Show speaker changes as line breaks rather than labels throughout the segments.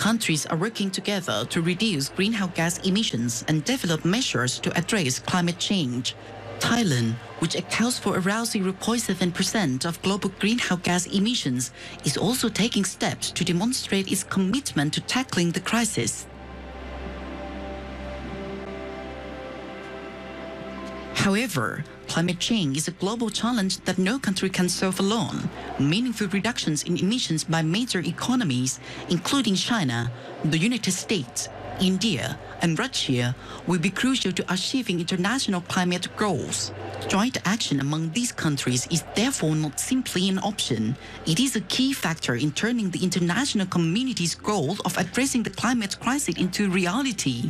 countries are working together to reduce greenhouse gas emissions and develop measures to address climate change. Thailand, which accounts for around 0.7% of global greenhouse gas emissions, is also taking steps to demonstrate its commitment to tackling the crisis. However, climate change is a global challenge that no country can solve alone. Meaningful reductions in emissions by major economies, including China, the United States, India, and Russia, will be crucial to achieving international climate goals. Joint action among these countries is therefore not simply an option. It is a key factor in turning the international community's goal of addressing the climate crisis into reality.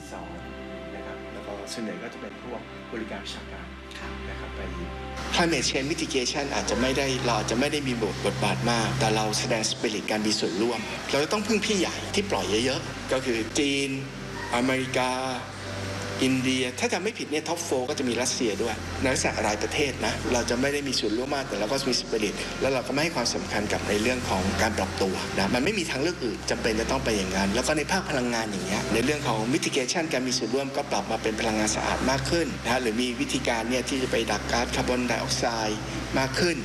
Climate change mitigation เราอาจจะไม่ได้มีบทบาทมากแต่เราแสดงสปิริตการมีส่วนร่วมเราต้องพึ่งพี่ใหญ่ที่ปล่อยเยอะๆก็คือจีนอเมริกาอินเดียถ้าจำไม่ผิดเนี่ยท็อป4ก็จะมีรัสเซียด้วยในลักษณะรายประเทศนะเราจะไม่ได้มีส่วนร่วมมากแต่เราก็มีสปิริตแล้วเราก็ไม่ให้ความสำคัญกับในเรื่องของการปรับตัวนะมันไม่มีทางเลือกอื่นจำเป็นจะต้องไปอย่างนั้นแล้วก็ในภาคพลังงานอย่างเงี้ยในเรื่องของ mitigation การมีส่วนร่วมก็ปรับมาเป็นพลังงานสะอาดมากขึ้นนะหรือมีวิธีการเนี่ยที่จะไปดักก๊าซคาร์บอนไดออกไซด์มากขึ้น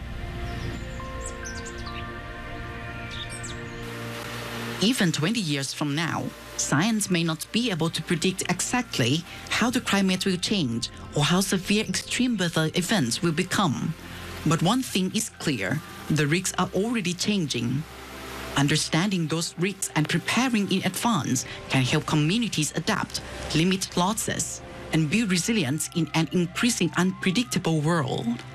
Even 20 years from now, science may not be able to predict exactly how the climate will change or how severe extreme weather events will become. But one thing is clear, the risks are already changing. Understanding those risks and preparing in advance can help communities adapt, limit losses, and build resilience in an increasingly unpredictable world.